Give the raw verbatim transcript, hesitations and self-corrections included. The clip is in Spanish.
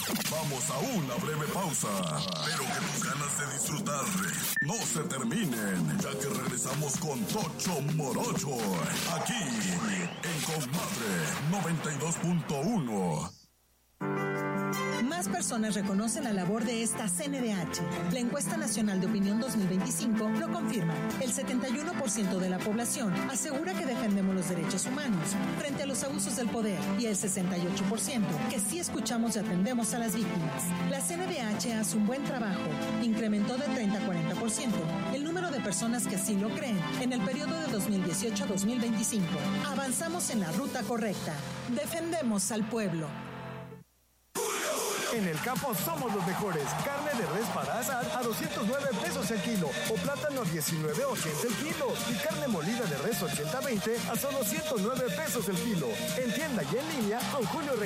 Vamos a una breve pausa, pero que tus ganas de disfrutar no se terminen, ya que regresamos con Tocho Morocho, aquí en Comadre noventa y dos punto uno. Más personas reconocen la labor de esta C N D H. La encuesta nacional de opinión dos mil veinticinco lo confirma. El setenta y uno por ciento de la población asegura que defendemos los derechos humanos frente a los abusos del poder y el sesenta y ocho por ciento que sí escuchamos y atendemos a las víctimas. La C N D H hace un buen trabajo. Incrementó de treinta a cuarenta por ciento el número de personas que así lo creen en el periodo de dos mil dieciocho a dos mil veinticinco. Avanzamos en la ruta correcta. Defendemos al pueblo. En el campo somos los mejores. Carne de res para asar a doscientos nueve pesos el kilo o plátano a diecinueve ochenta el kilo y carne molida de res ochenta veinte a solo ciento nueve pesos el kilo. En tienda y en línea con Julio Reyes.